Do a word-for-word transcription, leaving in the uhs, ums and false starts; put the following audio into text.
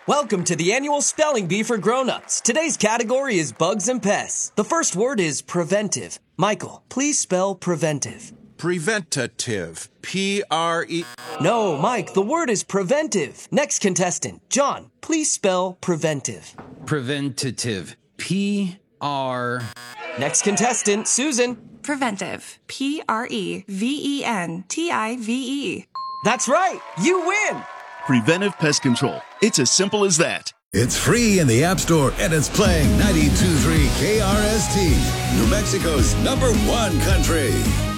Welcome to the annual Spelling Bee for Grown-Ups. Today's category is bugs and pests. The first word is preventive. Michael, please spell preventive. Preventative. P R E... No, Mike, the word is preventive. Next contestant, John, please spell preventive. Preventative. P R... Next contestant, Susan. Preventive. P R E V E N T I V E. That's right. You win. Preventive Pest Control. It's as simple as that. It's free in the App Store, and it's playing ninety-two point three K R S T, New Mexico's number one country.